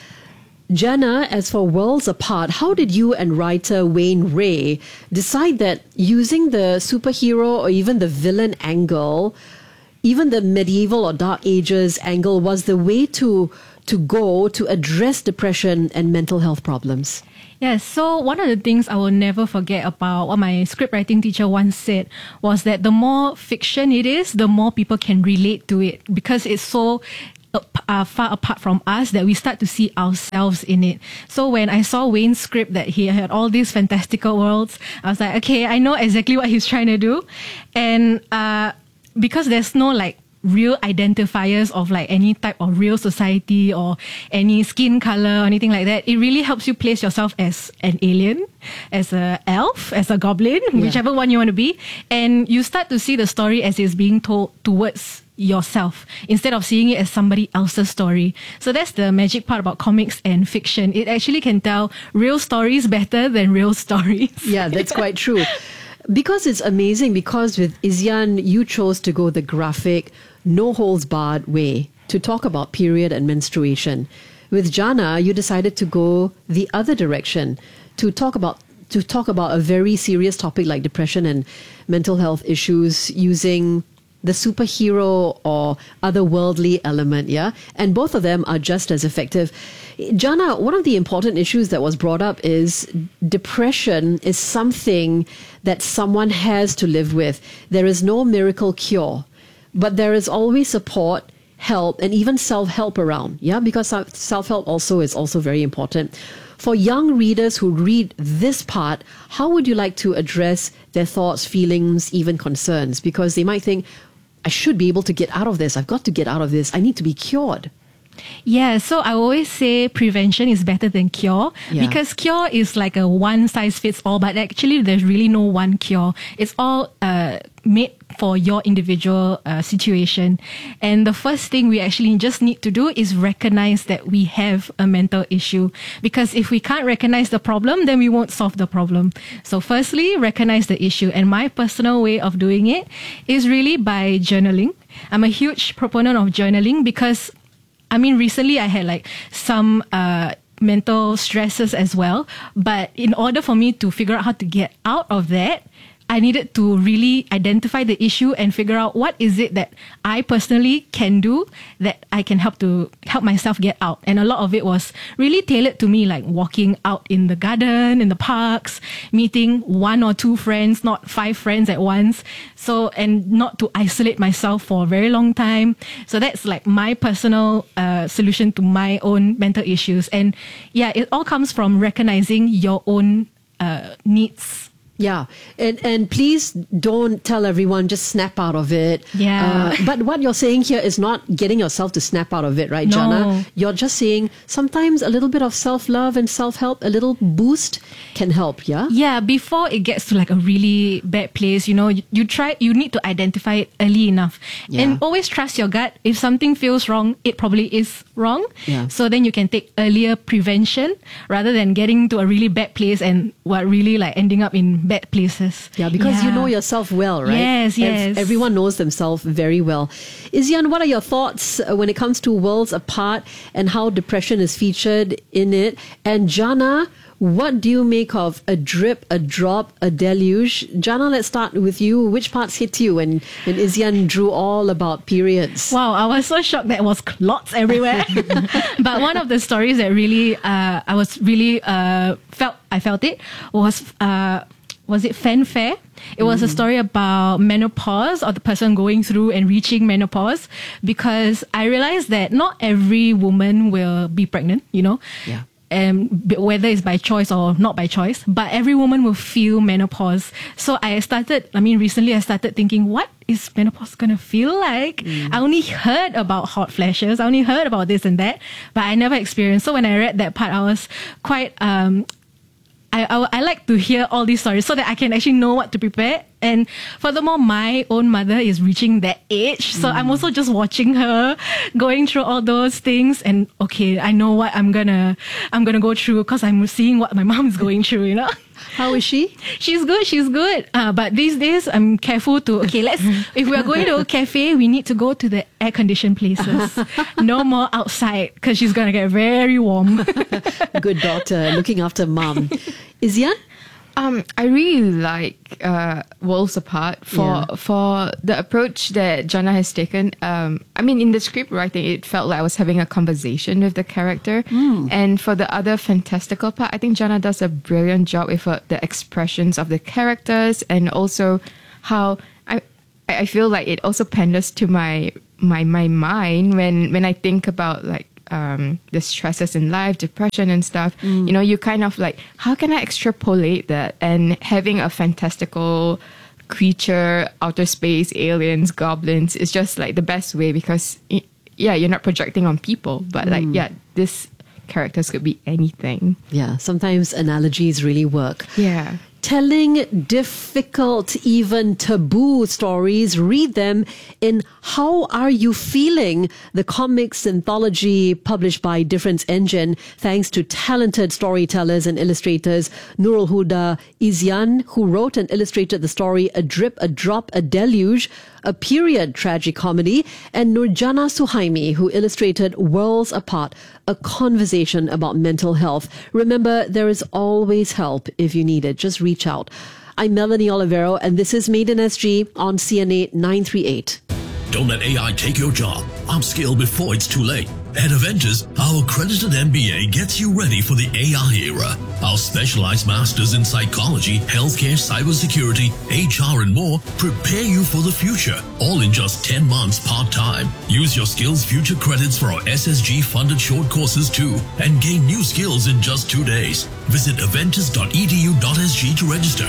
Jana, as for Worlds Apart, how did you and writer Wayne Ray decide that using the superhero or even the villain angle, even the medieval or dark ages angle, was the way to to go to address depression and mental health problems? Yes, so one of the things I will never forget about what my script writing teacher once said was that the more fiction it is, the more people can relate to it because it's so uh, far apart from us that we start to see ourselves in it. So when I saw Wayne's script that he had all these fantastical worlds, I was like, okay, I know exactly what he's trying to do. And uh, because there's no like real identifiers of like any type of real society or any skin color or anything like that, it really helps you place yourself as an alien, as a elf, as a goblin, Yeah. whichever one you want to be, and you start to see the story as it's being told towards yourself instead of seeing it as somebody else's story. So that's the magic part about comics and fiction. It actually can tell real stories better than real stories. Yeah, that's quite true. Because it's amazing, because with Izyan, you chose to go the graphic, no holds barred way to talk about period and menstruation. With Jana, you decided to go the other direction to talk about to talk about a very serious topic like depression and mental health issues using the superhero or otherworldly element, yeah? And both of them are just as effective. Jana, one of the important issues that was brought up is depression is something that someone has to live with. There is no miracle cure, but there is always support, help, and even self-help around, yeah? Because self-help also is also very important. For young readers who read this part, how would you like to address their thoughts, feelings, even concerns? Because they might think, I should be able to get out of this. I've got to get out of this. I need to be cured. Yeah, so I always say prevention is better than cure Yeah. because cure is like a one size fits all, but actually there's really no one cure. It's all uh, made for your individual uh, situation. And the first thing we actually just need to do is recognize that we have a mental issue, because if we can't recognize the problem, then we won't solve the problem. So firstly, recognize the issue. And my personal way of doing it is really by journaling. I'm a huge proponent of journaling because I mean, recently I had like some uh, mental stresses as well. But in order for me to figure out how to get out of that, I needed to really identify the issue and figure out what is it that I personally can do that I can help to help myself get out. And a lot of it was really tailored to me, like walking out in the garden, in the parks, meeting one or two friends, not five friends at once. So, and not to isolate myself for a very long time. So that's like my personal uh, solution to my own mental issues. And yeah, it all comes from recognizing your own uh, needs. Yeah, and and please don't tell everyone just snap out of it. Yeah. Uh, but what you're saying here is not getting yourself to snap out of it, right, No. Jana? You're just saying sometimes a little bit of self-love and self-help, a little boost can help, yeah? Yeah, before it gets to like a really bad place, you know, you, you try, you need to identify it early enough. Yeah. And always trust your gut. If something feels wrong, it probably is wrong. Yeah. So then you can take earlier prevention rather than getting to a really bad place and what really like ending up in bad places. Yeah, because you Yeah. know yourself well, right? Yes, Ev- yes. Everyone knows themselves very well. Izyan, what are your thoughts uh, when it comes to Worlds Apart and how depression is featured in it? And Jana, What do you make of a drip, a drop, a deluge? Jana, let's start with you. Which parts hit you when, when Izyan drew all about periods? Wow, I was so shocked that it was clots everywhere. But one of the stories that really, uh, I was really uh, felt, I felt it was, uh, was it Fanfare? It was mm. a story about menopause, or the person going through and reaching menopause, because I realized that not every woman will be pregnant, you know. Yeah. Um, whether it's by choice or not by choice, but every woman will feel menopause. So I started, I mean, recently I started thinking, what is menopause going to feel like? Mm. I only heard about hot flashes. I only heard about this and that, but I never experienced. So when I read that part, I was quite, um, I, I, I like to hear all these stories so that I can actually know what to prepare. And furthermore, my own mother is reaching that age. So mm. I'm also just watching her going through all those things. And okay, I know what I'm gonna, I'm gonna go through because I'm seeing what my mom is going through, you know? How is she? She's good, she's good. Uh, but these days, I'm careful to, okay, let's, if we are going to a cafe, we need to go to the air-conditioned places. No more outside, because she's going to get very warm. Good daughter, looking after mom. Izyan? Um, I really like uh, Worlds Apart for yeah. for the approach that Jana has taken. Um, I mean, in the script writing, it felt like I was having a conversation with the character. Mm. And for the other fantastical part, I think Jana does a brilliant job with uh, the expressions of the characters, and also how I I feel like it also panders to my my my mind when when I think about like. Um, the stresses in life, depression and stuff, mm. you know, you kind of like, how can I extrapolate that? And having a fantastical creature, outer space, aliens, goblins, is just like the best way, because, yeah, you're not projecting on people, but mm. like, yeah, this characters could be anything. Yeah, sometimes analogies really work. Yeah. Telling difficult, even taboo stories. Read them in How Are You Feeling? The comics anthology published by Difference Engine, thanks to talented storytellers and illustrators Nurul Huda Izyan, who wrote and illustrated the story A Drip, a Drop, a Deluge, a period tragicomedy, and Nurjana Suhaimi, who illustrated Worlds Apart, a conversation about mental health. Remember, there is always help if you need it. Just reach out. I'm Melanie Olivero, and this is Made in S G on C N A nine thirty-eight. Don't let A I take your job. Upskill before it's too late. At Aventus, our accredited M B A gets you ready for the A I era. Our specialized masters in psychology, healthcare, cybersecurity, H R, and more prepare you for the future, all in just ten months part-time. Use your Skills Future credits for our S S G-funded short courses too, and gain new skills in just two days. Visit aventus dot e d u dot s g to register.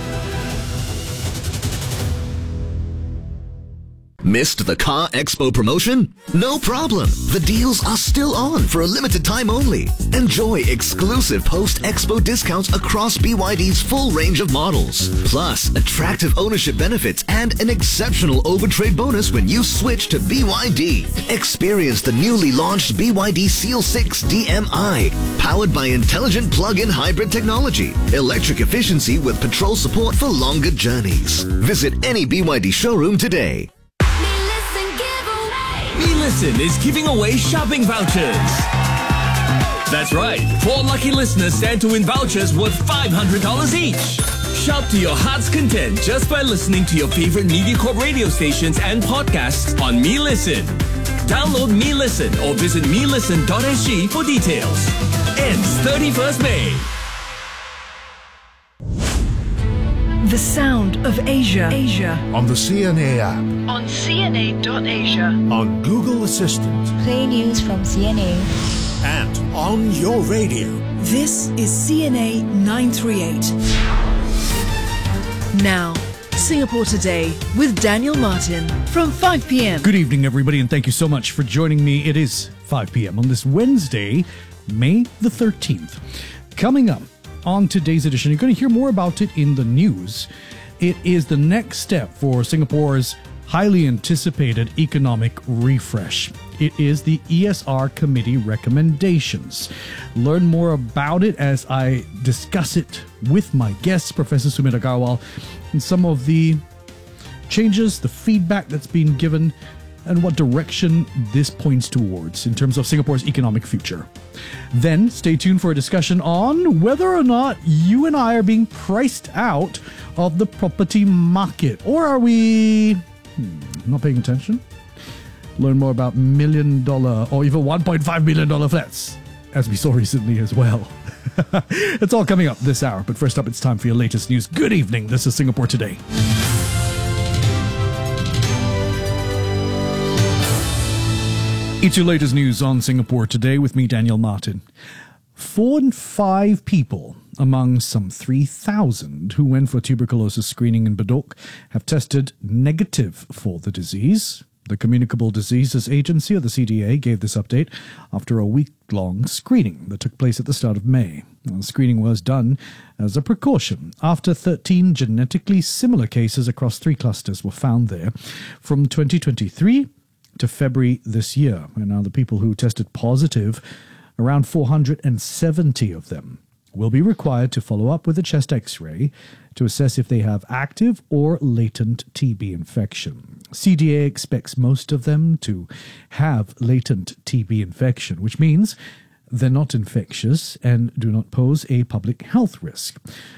Missed the Car Expo promotion? No problem. The deals are still on for a limited time only. Enjoy exclusive post-expo discounts across B Y D's full range of models. Plus, attractive ownership benefits and an exceptional overtrade bonus when you switch to B Y D. Experience the newly launched B Y D Seal six D M I, powered by intelligent plug-in hybrid technology, electric efficiency with petrol support for longer journeys. Visit any B Y D showroom today. Me Listen is giving away shopping vouchers. That's right. Four lucky listeners stand to win vouchers worth five hundred dollars each. Shop to your heart's content just by listening to your favorite MediaCorp radio stations and podcasts on Me Listen. Download Me Listen or visit me listen dot s g for details. Ends thirty-first of May. The sound of Asia. Asia. On the C N A app. On C N A dot Asia. On Google Assistant. Play news from C N A. And on your radio. This is C N A nine thirty-eight. Now, Singapore Today with Daniel Martin from five p.m. Good evening, everybody, and thank you so much for joining me. It is five p.m. on this Wednesday, May the thirteenth. Coming up on today's edition, you're going to hear more about it in the news. It is the next step for Singapore's highly anticipated economic refresh. It is the E S R Committee recommendations. Learn more about it as I discuss it with my guest, Professor Sumit Agarwal, and some of the changes, the feedback that's been given and what direction this points towards in terms of Singapore's economic future. Then stay tuned for a discussion on whether or not you and I are being priced out of the property market. Or are we hmm, not paying attention? Learn more about million dollar or even one point five million dollar flats, as we saw recently as well. It's all coming up this hour, but first up, it's time for your latest news. Good evening, this is Singapore Today. It's your latest news on Singapore Today with me, Daniel Martin. Four and five people among some three thousand who went for tuberculosis screening in Bedok have tested negative for the disease. The Communicable Diseases Agency, or the C D A, gave this update after a week-long screening that took place at the start of May. The screening was done as a precaution after thirteen genetically similar cases across three clusters were found there from twenty twenty-three to February this year. And now the people who tested positive, around four hundred seventy of them, will be required to follow up with a chest X-ray to assess if they have active or latent T B infection. C D A expects most of them to have latent T B infection, which means they're not infectious and do not pose a public health risk.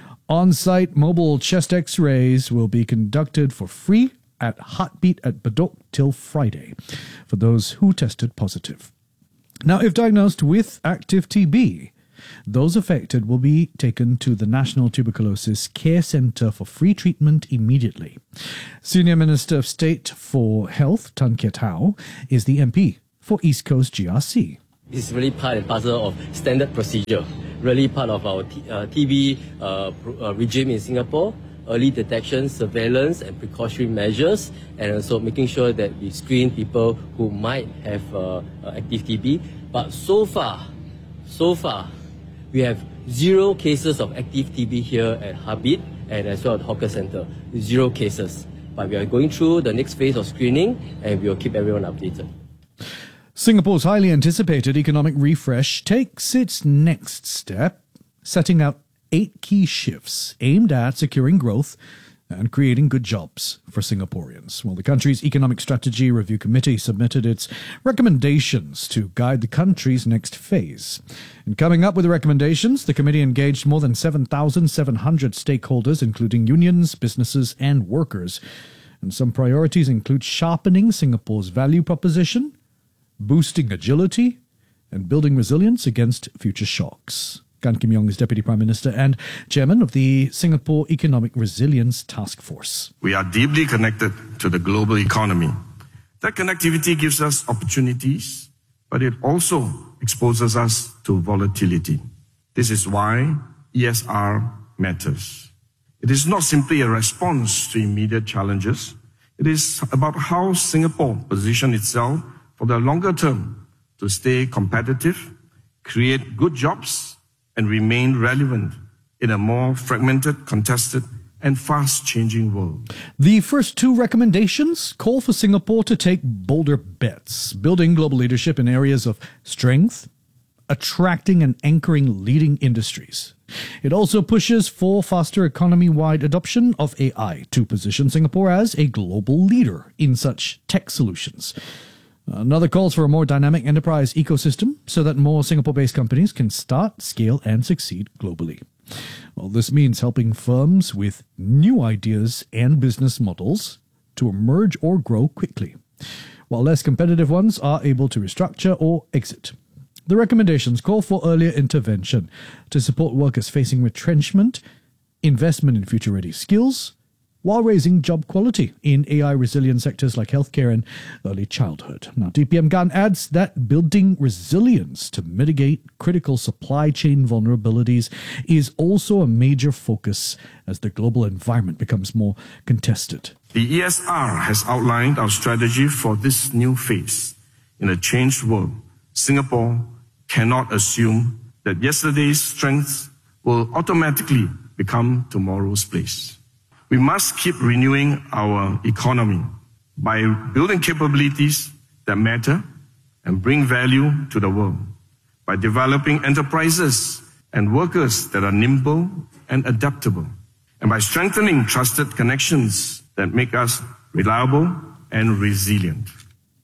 On-site mobile chest X-rays will be conducted for free at Heartbeat at Bedok till Friday for those who tested positive. Now, if diagnosed with active T B, those affected will be taken to the National Tuberculosis Care Centre for free treatment immediately. Senior Minister of State for Health, Tan Kiat Hau, is the M P for East Coast G R C. It's really part and parcel of standard procedure, really part of our t- uh, T B uh, pro- uh, regime in Singapore, early detection, surveillance and precautionary measures, and also making sure that we screen people who might have uh, uh, active T B. But so far, so far, we have zero cases of active T B here at Heartbeat and as well at Hawker Centre. Zero cases. But we are going through the next phase of screening and we will keep everyone updated. Singapore's highly anticipated economic refresh takes its next step, setting out eight key shifts aimed at securing growth and creating good jobs for Singaporeans. Well, the country's Economic Strategy Review Committee submitted its recommendations to guide the country's next phase. In coming up with the recommendations, the committee engaged more than seven thousand seven hundred stakeholders, including unions, businesses, and workers. And some priorities include sharpening Singapore's value proposition, boosting agility, and building resilience against future shocks. Gan Kim Yong is Deputy Prime Minister and Chairman of the Singapore Economic Resilience Task Force. We are deeply connected to the global economy. That connectivity gives us opportunities, but it also exposes us to volatility. This is why E S R matters. It is not simply a response to immediate challenges. It is about how Singapore positions itself for the longer term to stay competitive, create good jobs, and remain relevant in a more fragmented, contested, and fast-changing world. The first two recommendations call for Singapore to take bolder bets, building global leadership in areas of strength, attracting and anchoring leading industries. It also pushes for faster economy-wide adoption of A I to position Singapore as a global leader in such tech solutions. Another calls for a more dynamic enterprise ecosystem so that more Singapore-based companies can start, scale, and succeed globally. Well, this means helping firms with new ideas and business models to emerge or grow quickly, while less competitive ones are able to restructure or exit. The recommendations call for earlier intervention to support workers facing retrenchment, investment in future-ready skills, while raising job quality in A I-resilient sectors like healthcare and early childhood. Now, D P M Gan adds that building resilience to mitigate critical supply chain vulnerabilities is also a major focus as the global environment becomes more contested. The E S R has outlined our strategy for this new phase. In a changed world, Singapore cannot assume that yesterday's strengths will automatically become tomorrow's place. We must keep renewing our economy by building capabilities that matter and bring value to the world, by developing enterprises and workers that are nimble and adaptable, and by strengthening trusted connections that make us reliable and resilient.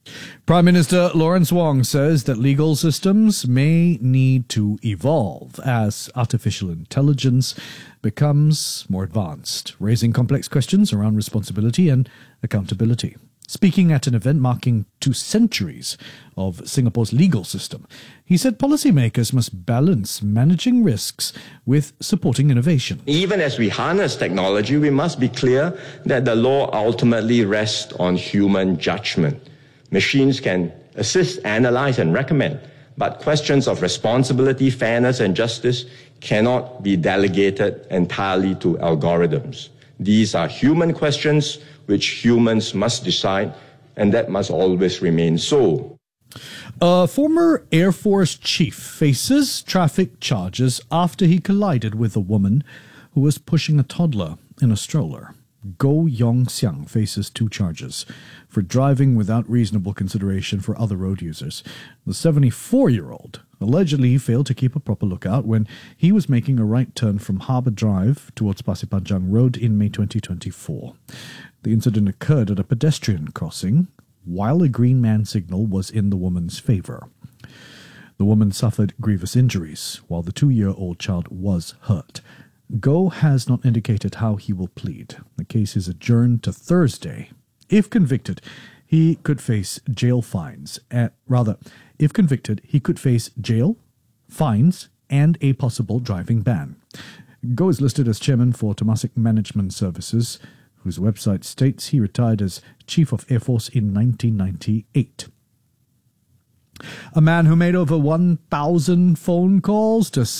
Prime Minister Lawrence Wong says that legal systems may need to evolve as artificial intelligence becomes more advanced, raising complex questions around responsibility and accountability. Speaking at an event marking two centuries of Singapore's legal system, he said policymakers must balance managing risks with supporting innovation. Even as we harness technology, we must be clear that the law ultimately rests on human judgment. Machines can assist, analyze, and recommend, but questions of responsibility, fairness, and justice cannot be delegated entirely to algorithms. These are human questions which humans must decide, and that must always remain so. A former Air Force chief faces traffic charges after he collided with a woman who was pushing a toddler in a stroller. Goh Yong Xiang faces two charges for driving without reasonable consideration for other road users. The seventy-four-year-old allegedly failed to keep a proper lookout when he was making a right turn from Harbour Drive towards Pasir Panjang Road in May twenty twenty-four. The incident occurred at a pedestrian crossing while a green man signal was in the woman's favour. The woman suffered grievous injuries, while the two-year-old child was hurt. Goh has not indicated how he will plead. The case is adjourned to Thursday. If convicted, he could face jail fines. At, rather, if convicted, he could face jail, fines, and a possible driving ban. Goh is listed as chairman for Temasek Management Services, whose website states he retired as Chief of Air Force in nineteen ninety-eight. A man who made over one thousand phone calls to